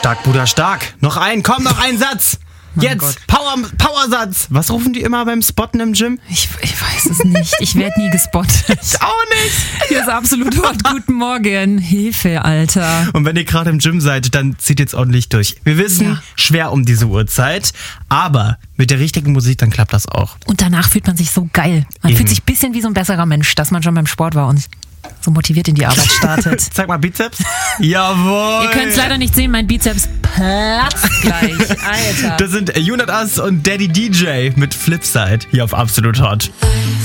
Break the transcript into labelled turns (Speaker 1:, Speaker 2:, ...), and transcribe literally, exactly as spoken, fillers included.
Speaker 1: Stark, Bruder, stark. Noch ein, komm, noch ein Satz.
Speaker 2: Mein
Speaker 1: Jetzt,
Speaker 2: Gott.
Speaker 1: Power, Powersatz. Was rufen die immer beim Spotten im Gym?
Speaker 2: Ich, ich weiß es nicht. Ich werde nie gespottet.
Speaker 1: Auch nicht.
Speaker 2: Hier ist absolut hot. Guten Morgen. Hilfe, Alter.
Speaker 1: Und wenn ihr gerade im Gym seid, dann zieht jetzt ordentlich durch. Wir wissen,
Speaker 2: Ja.
Speaker 1: schwer um diese Uhrzeit, aber mit der richtigen Musik, dann klappt das auch.
Speaker 2: Und danach fühlt man sich so geil. Man
Speaker 1: Eben.
Speaker 2: fühlt sich ein bisschen wie so ein besserer Mensch, dass man schon beim Sport war und so motiviert in die Arbeit startet.
Speaker 1: Zeig mal Bizeps. Jawohl.
Speaker 2: Ihr könnt es leider nicht sehen, mein Bizeps platzt gleich. Alter.
Speaker 1: Das sind Unit Us und Daddy D J mit Flipside hier auf Absolut Hot.